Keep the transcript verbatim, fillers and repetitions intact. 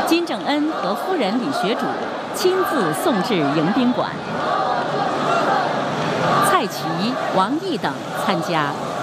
金正恩和夫人李学主亲自送至迎宾馆，蔡奇、王毅等参加。